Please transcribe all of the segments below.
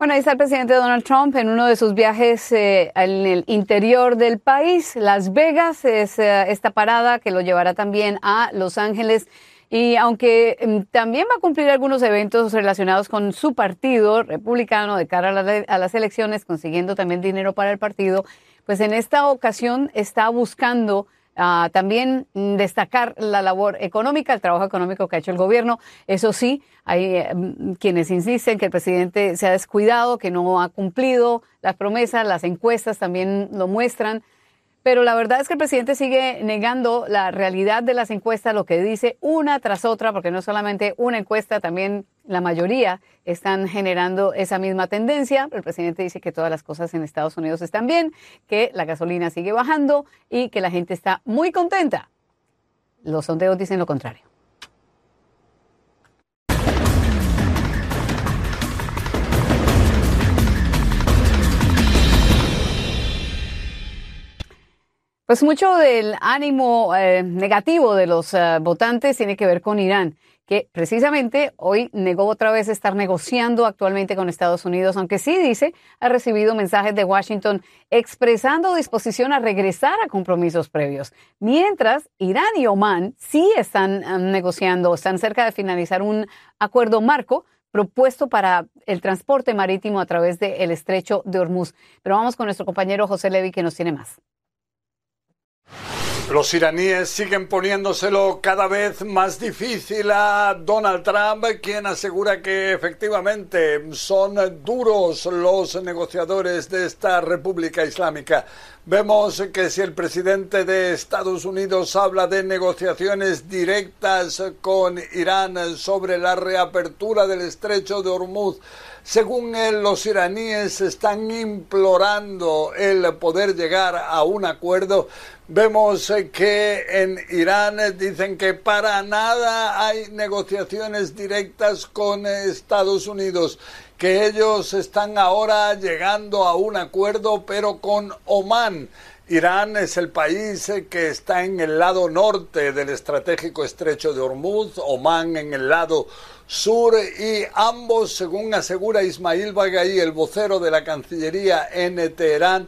Bueno, ahí está el presidente Donald Trump en uno de sus viajes en el interior del país. Las Vegas es esta parada que lo llevará también a Los Ángeles. Y aunque también va a cumplir algunos eventos relacionados con su partido republicano de cara a las elecciones, consiguiendo también dinero para el partido, pues en esta ocasión está buscando también destacar la labor económica, el trabajo económico que ha hecho el gobierno. Eso sí, hay quienes insisten que el presidente se ha descuidado, que no ha cumplido las promesas, las encuestas también lo muestran. Pero la verdad es que el presidente sigue negando la realidad de las encuestas, lo que dice una tras otra, porque no es solamente una encuesta, también la mayoría están generando esa misma tendencia. El presidente dice que todas las cosas en Estados Unidos están bien, que la gasolina sigue bajando y que la gente está muy contenta. Los sondeos dicen lo contrario. Pues mucho del ánimo negativo de los votantes tiene que ver con Irán, que precisamente hoy negó otra vez estar negociando actualmente con Estados Unidos, aunque sí dice ha recibido mensajes de Washington expresando disposición a regresar a compromisos previos. Mientras, Irán y Omán sí están negociando, están cerca de finalizar un acuerdo marco propuesto para el transporte marítimo a través del estrecho de Hormuz. Pero vamos con nuestro compañero José Levi, que nos tiene más. Los iraníes siguen poniéndoselo cada vez más difícil a Donald Trump, quien asegura que efectivamente son duros los negociadores de esta República Islámica. Vemos que si el presidente de Estados Unidos habla de negociaciones directas con Irán sobre la reapertura del estrecho de Hormuz, según él, los iraníes están implorando el poder llegar a un acuerdo. Vemos que en Irán dicen que para nada hay negociaciones directas con Estados Unidos, que ellos están ahora llegando a un acuerdo, pero con Omán. Irán es el país que está en el lado norte del estratégico estrecho de Hormuz, Omán en el lado sur, y ambos, según asegura Ismail Bagaí, el vocero de la Cancillería en Teherán,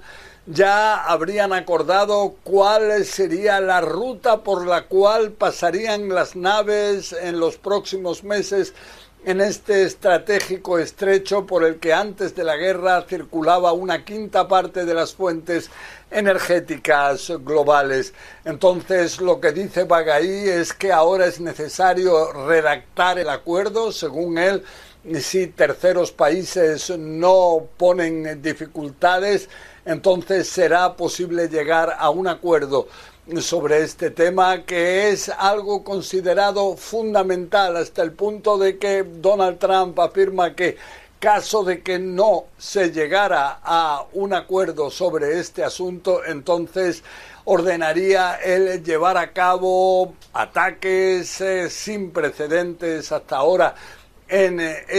ya habrían acordado cuál sería la ruta por la cual pasarían las naves en los próximos meses en este estratégico estrecho por el que antes de la guerra circulaba una quinta parte de las fuentes energéticas globales. Entonces, lo que dice Bagaí es que ahora es necesario redactar el acuerdo, según él. Si terceros países no ponen dificultades, entonces será posible llegar a un acuerdo sobre este tema, que es algo considerado fundamental hasta el punto de que Donald Trump afirma que caso de que no se llegara a un acuerdo sobre este asunto, entonces ordenaría el llevar a cabo ataques sin precedentes hasta ahora en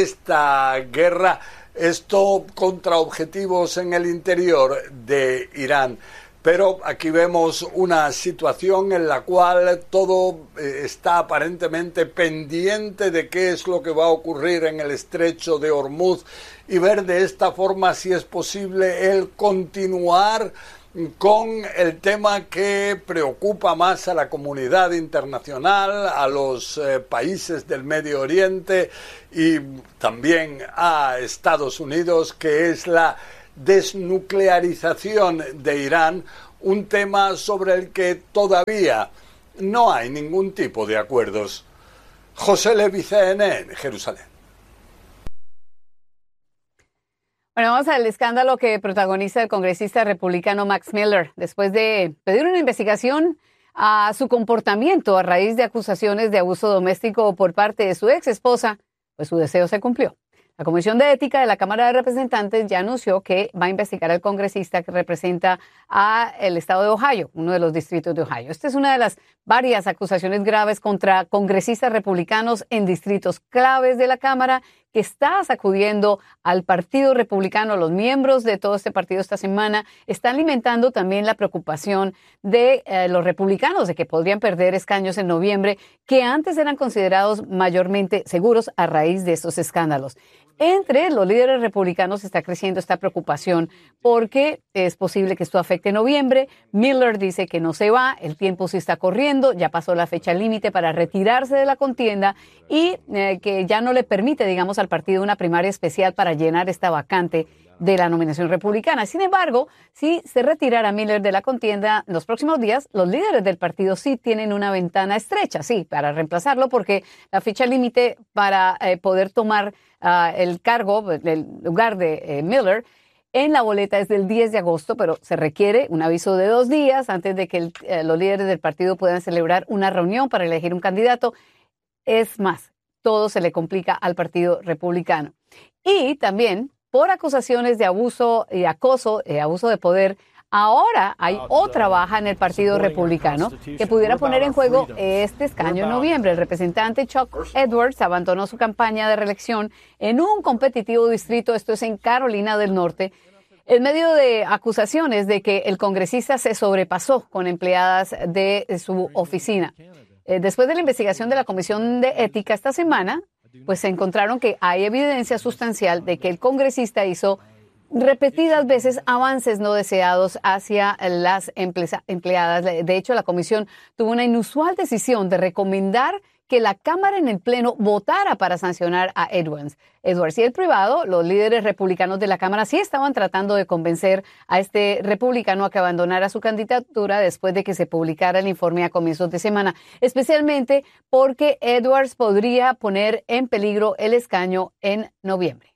esta guerra, esto contra objetivos en el interior de Irán. Pero aquí vemos una situación en la cual todo está aparentemente pendiente de qué es lo que va a ocurrir en el estrecho de Hormuz y ver de esta forma si es posible el continuar con el tema que preocupa más a la comunidad internacional, a los países del Medio Oriente y también a Estados Unidos, que es la desnuclearización de Irán, un tema sobre el que todavía no hay ningún tipo de acuerdos. José Levi, CNN, Jerusalén. Bueno, vamos al escándalo que protagoniza el congresista republicano Max Miller después de pedir una investigación a su comportamiento a raíz de acusaciones de abuso doméstico por parte de su ex esposa, pues su deseo se cumplió. La Comisión de Ética de la Cámara de Representantes ya anunció que va a investigar al congresista que representa a el estado de Ohio, uno de los distritos de Ohio. Esta es una de las varias acusaciones graves contra congresistas republicanos en distritos claves de la Cámara que está sacudiendo al Partido Republicano. Los miembros de todo este partido esta semana están alimentando también la preocupación de los republicanos de que podrían perder escaños en noviembre, que antes eran considerados mayormente seguros a raíz de estos escándalos. Entre los líderes republicanos está creciendo esta preocupación porque es posible que esto afecte noviembre. Miller dice que no se va, el tiempo sí está corriendo, ya pasó la fecha límite para retirarse de la contienda y que ya no le permite, digamos, al partido una primaria especial para llenar esta vacante de la nominación republicana. Sin embargo, si se retirara Miller de la contienda en los próximos días, los líderes del partido sí tienen una ventana estrecha, sí, para reemplazarlo, porque la fecha límite para poder tomar el cargo, el lugar de Miller en la boleta es del 10 de agosto, pero se requiere un aviso de 2 días antes de que los líderes del partido puedan celebrar una reunión para elegir un candidato. Es más, todo se le complica al Partido Republicano. Y también, por acusaciones de abuso y acoso, abuso de poder, ahora hay otra baja en el Partido Republicano que pudiera poner en juego este escaño en noviembre. El representante Chuck Edwards abandonó su campaña de reelección en un competitivo distrito, esto es en Carolina del Norte, en medio de acusaciones de que el congresista se sobrepasó con empleadas de su oficina. Después de la investigación de la Comisión de Ética esta semana, pues se encontraron que hay evidencia sustancial de que el congresista hizo repetidas veces avances no deseados hacia las empleadas. De hecho, la comisión tuvo una inusual decisión de recomendar que la Cámara en el Pleno votara para sancionar a Edwards. Y el privado, los líderes republicanos de la Cámara sí estaban tratando de convencer a este republicano a que abandonara su candidatura después de que se publicara el informe a comienzos de semana, especialmente porque Edwards podría poner en peligro el escaño en noviembre.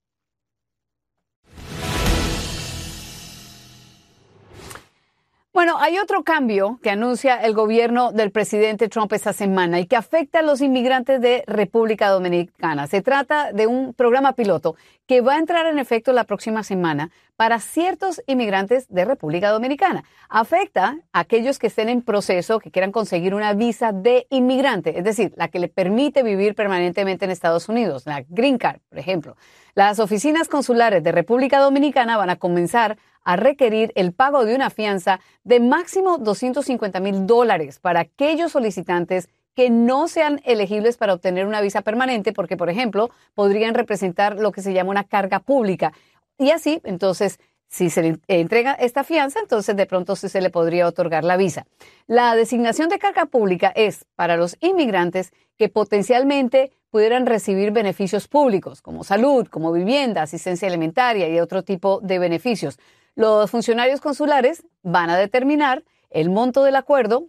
Bueno, hay otro cambio que anuncia el gobierno del presidente Trump esta semana y que afecta a los inmigrantes de República Dominicana. Se trata de un programa piloto que va a entrar en efecto la próxima semana para ciertos inmigrantes de República Dominicana. Afecta a aquellos que estén en proceso, que quieran conseguir una visa de inmigrante, es decir, la que le permite vivir permanentemente en Estados Unidos, la Green Card, por ejemplo. Las oficinas consulares de República Dominicana van a comenzar a requerir el pago de una fianza de máximo $250,000 para aquellos solicitantes que no sean elegibles para obtener una visa permanente porque, por ejemplo, podrían representar lo que se llama una carga pública. Y así, entonces, si se le entrega esta fianza, entonces de pronto sí se le podría otorgar la visa. La designación de carga pública es para los inmigrantes que potencialmente pudieran recibir beneficios públicos como salud, como vivienda, asistencia alimentaria y otro tipo de beneficios. Los funcionarios consulares van a determinar el monto del acuerdo,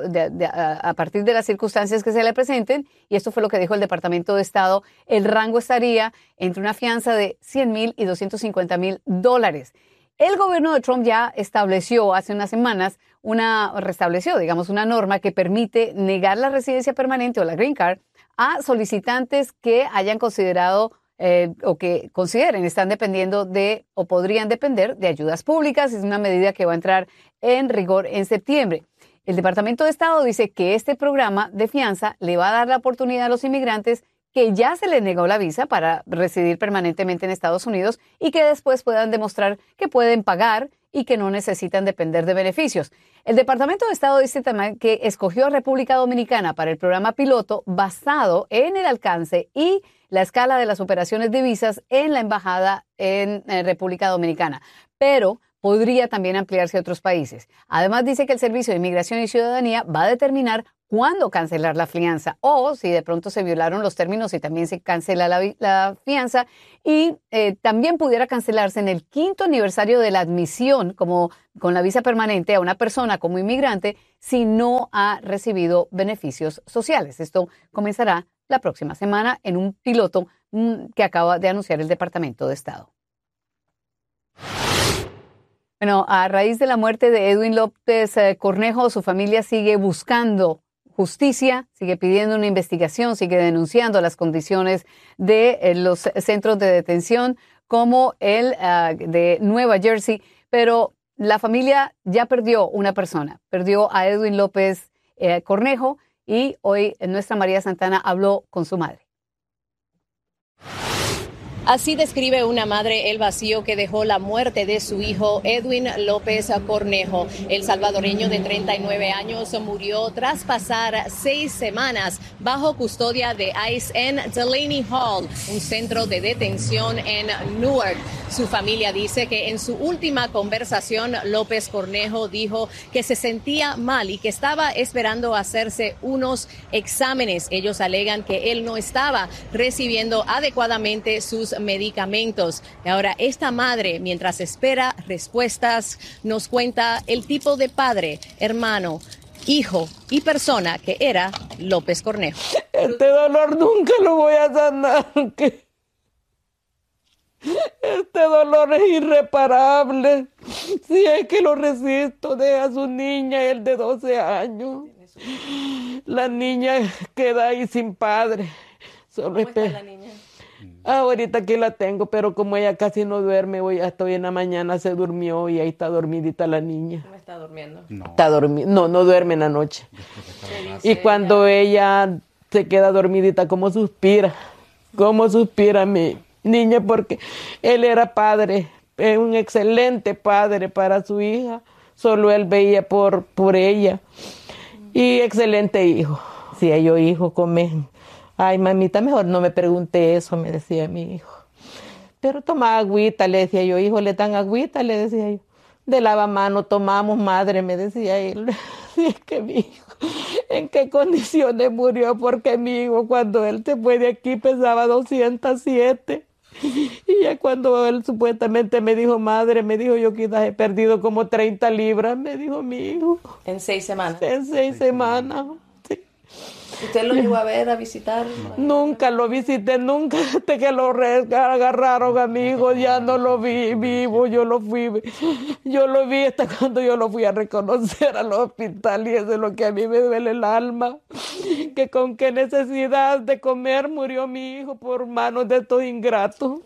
a partir de las circunstancias que se le presenten, y esto fue lo que dijo el Departamento de Estado. El rango estaría entre una fianza de $100,000 y $250,000. El gobierno de Trump ya estableció hace unas semanas restableció una norma que permite negar la residencia permanente o la Green Card a solicitantes que hayan considerado o que consideren están dependiendo de o podrían depender de ayudas públicas. Es una medida que va a entrar en rigor en septiembre. El Departamento de Estado dice que este programa de fianza le va a dar la oportunidad a los inmigrantes que ya se les negó la visa para residir permanentemente en Estados Unidos y que después puedan demostrar que pueden pagar y que no necesitan depender de beneficios. El Departamento de Estado dice también que escogió a República Dominicana para el programa piloto basado en el alcance y la escala de las operaciones de visas en la embajada en República Dominicana, pero podría también ampliarse a otros países. Además, dice que el Servicio de Inmigración y Ciudadanía va a determinar cuándo cancelar la fianza o si de pronto se violaron los términos y también se cancela la fianza y también pudiera cancelarse en el 5º aniversario de la admisión como con la visa permanente a una persona como inmigrante si no ha recibido beneficios sociales. Esto comenzará la próxima semana en un piloto que acaba de anunciar el Departamento de Estado. Bueno, a raíz de la muerte de Edwin López Cornejo, su familia sigue buscando justicia, sigue pidiendo una investigación, sigue denunciando las condiciones de los centros de detención como el de Nueva Jersey, pero la familia ya perdió una persona, perdió a Edwin López Cornejo y hoy nuestra María Santana habló con su madre. Así describe una madre el vacío que dejó la muerte de su hijo Edwin López Cornejo. El salvadoreño de 39 años murió tras pasar 6 semanas bajo custodia de ICE en Delaney Hall, un centro de detención en Newark. Su familia dice que en su última conversación López Cornejo dijo que se sentía mal y que estaba esperando hacerse unos exámenes. Ellos alegan que él no estaba recibiendo adecuadamente sus medicamentos. Y ahora esta madre, mientras espera respuestas, nos cuenta el tipo de padre, hermano, hijo y persona que era López Cornejo. Este dolor nunca lo voy a sanar. Este dolor es irreparable. Si es que lo resisto, deja a su niña, el de 12 años. La niña queda ahí sin padre. ¿Cómo está la niña? Ahorita aquí la tengo, pero como ella casi no duerme, hoy ya estoy en la mañana, se durmió y ahí está dormidita la niña. ¿No está durmiendo? No. Está no duerme en la noche. Y cuando ella se queda dormidita, como suspira mi niña, porque él era padre, un excelente padre para su hija, solo él veía por ella, y excelente hijo. Si ellos hijos comen, ay mamita, mejor no me pregunte eso, me decía mi hijo. Pero toma agüita, le decía yo, hijo, le dan agüita, le decía yo. De lavamano tomamos, madre, me decía él. Y es que mi hijo, ¿en qué condiciones murió? Porque mi hijo, cuando él se fue de aquí, pesaba 207. Y ya cuando él supuestamente me dijo, madre, me dijo, yo quizás he perdido como 30 libras, me dijo mi hijo. ¿En 6 semanas? En 6 semanas. ¿Usted lo llegó a ver, a visitar? Nunca lo visité, nunca, hasta que lo agarraron a mi hijo, ya no lo vi vivo, yo lo vi hasta cuando yo lo fui a reconocer al hospital, y eso es lo que a mí me duele el alma, que con qué necesidad de comer murió mi hijo por manos de estos ingratos.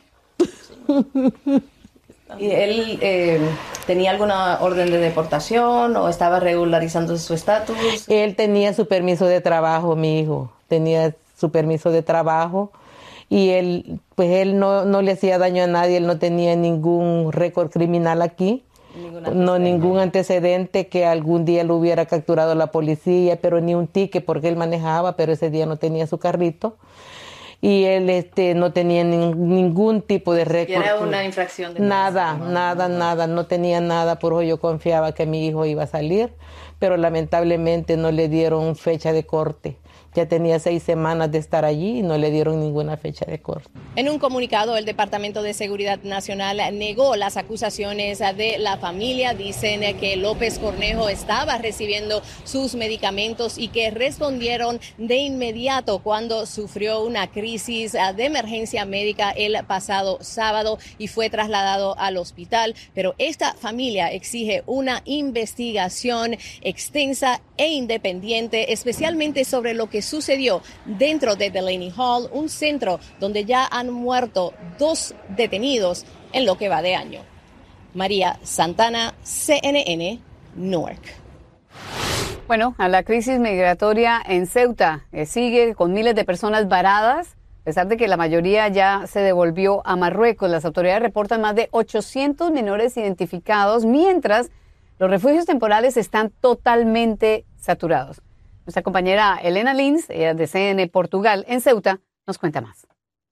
¿Y él tenía alguna orden de deportación o estaba regularizando su estatus? Él tenía su permiso de trabajo, mi hijo. Tenía su permiso de trabajo y él no le hacía daño a nadie. Él no tenía ningún récord criminal aquí. Ningún antecedente que algún día lo hubiera capturado la policía, pero ni un ticket porque él manejaba, pero ese día no tenía su carrito. Y él no tenía ningún tipo de récord. ¿Era una infracción de nada, no tenía nada, por eso yo confiaba que mi hijo iba a salir, pero lamentablemente no le dieron fecha de corte. Ya tenía 6 semanas de estar allí y no le dieron ninguna fecha de corte. En un comunicado, el Departamento de Seguridad Nacional negó las acusaciones de la familia. Dicen que López Cornejo estaba recibiendo sus medicamentos y que respondieron de inmediato cuando sufrió una crisis de emergencia médica el pasado sábado y fue trasladado al hospital. Pero esta familia exige una investigación extensa e independiente, especialmente sobre lo que sucedió dentro de Delaney Hall, un centro donde ya han muerto 2 detenidos en lo que va de año. María Santana, CNN, Newark. Bueno, a la crisis migratoria en Ceuta sigue con miles de personas varadas, a pesar de que la mayoría ya se devolvió a Marruecos. Las autoridades reportan más de 800 menores identificados, mientras los refugios temporales están totalmente saturados. Nuestra compañera Elena Lins, ella de CNN Portugal, en Ceuta, nos cuenta más.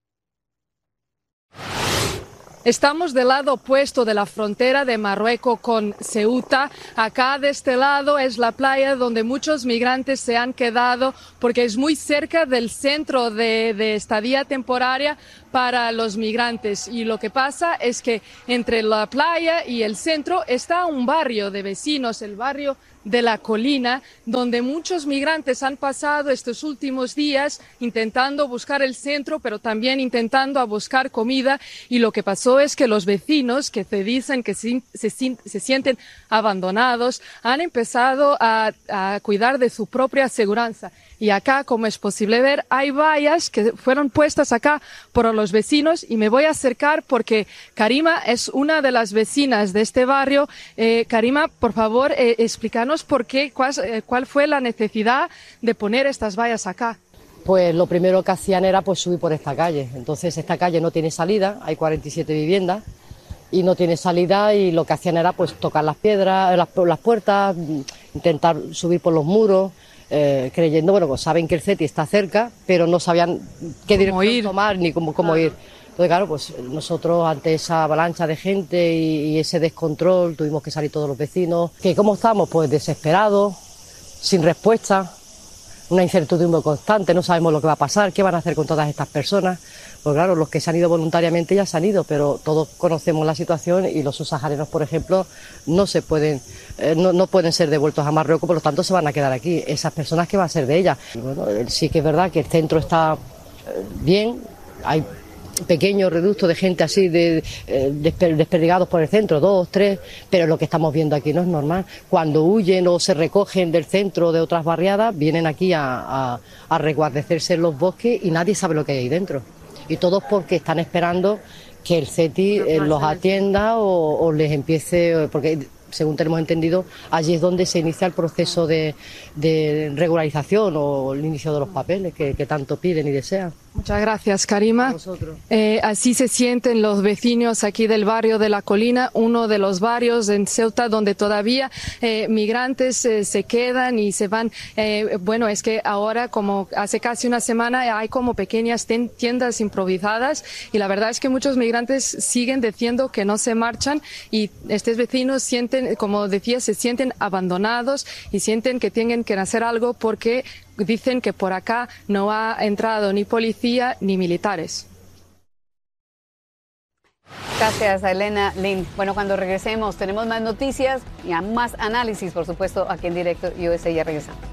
Estamos del lado opuesto de la frontera de Marruecos con Ceuta. Acá de este lado es la playa donde muchos migrantes se han quedado porque es muy cerca del centro de estadía temporaria para los migrantes. Y lo que pasa es que entre la playa y el centro está un barrio de vecinos, el barrio de la Colina, donde muchos migrantes han pasado estos últimos días intentando buscar el centro, pero también intentando buscar comida. Y lo que pasó es que los vecinos, que se dicen que se sienten abandonados, han empezado a cuidar de su propia seguridad. Y acá, como es posible ver, hay vallas que fueron puestas acá por los vecinos y me voy a acercar porque Karima es una de las vecinas de este barrio. Karima, por favor, explícanos por qué, cuál fue la necesidad de poner estas vallas acá. pues lo primero que hacían era pues subir por esta calle. Entonces esta calle no tiene salida, hay 47 viviendas y no tiene salida, y lo que hacían era pues tocar las piedras, las puertas, intentar subir por los muros, creyendo, bueno, pues saben que el CETI está cerca, pero no sabían qué dirección tomar ni cómo ir. Entonces, claro, pues nosotros ante esa avalancha de gente y ese descontrol tuvimos que salir todos los vecinos. ¿Que cómo estamos? Pues desesperados, sin respuesta, una incertidumbre constante, no sabemos lo que va a pasar, qué van a hacer con todas estas personas. Pues claro, los que se han ido voluntariamente ya se han ido, pero todos conocemos la situación y los subsaharianos, por ejemplo, no pueden ser devueltos a Marruecos, por lo tanto se van a quedar aquí. Esas personas, ¿qué va a ser de ellas? Bueno, sí que es verdad que el centro está bien, hay pequeños reductos de gente así desperdigados por el centro, 2, 3, pero lo que estamos viendo aquí no es normal. Cuando huyen o se recogen del centro de otras barriadas, vienen aquí a reguardecerse en los bosques y nadie sabe lo que hay ahí dentro. Y todos porque están esperando que el CETI los atienda o les empiece, porque según tenemos entendido, allí es donde se inicia el proceso de regularización o el inicio de los papeles que tanto piden y desean. Muchas gracias, Karima. Así se sienten los vecinos aquí del barrio de La Colina, uno de los barrios en Ceuta donde todavía migrantes se quedan y se van. Bueno, es que ahora, como hace casi una semana, hay como pequeñas tiendas improvisadas y la verdad es que muchos migrantes siguen diciendo que no se marchan y estos vecinos sienten, como decía, se sienten abandonados y sienten que tienen que hacer algo porque dicen que por acá no ha entrado ni policía ni militares. Gracias a Elena Lind. Bueno, cuando regresemos tenemos más noticias y más análisis, por supuesto, aquí en Directo USA. Ya regresamos.